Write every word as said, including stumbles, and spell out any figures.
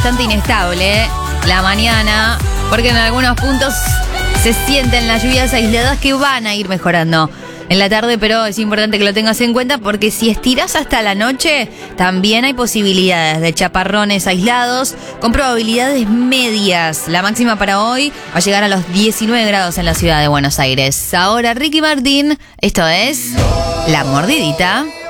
bastante inestable, ¿eh? La mañana, porque en algunos puntos se sienten las lluvias aisladas que van a ir mejorando en la tarde, pero es importante que lo tengas en cuenta porque si estiras hasta la noche, también hay posibilidades de chaparrones aislados con probabilidades medias. La máxima para hoy va a llegar a los diecinueve grados en la ciudad de Buenos Aires. Ahora Ricky Martin, esto es La Mordidita.